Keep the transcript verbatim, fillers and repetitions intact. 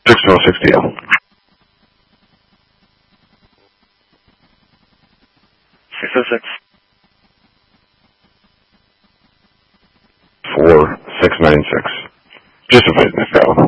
six oh six D L. six oh six. four six nine six. Just a minute, Miss Val.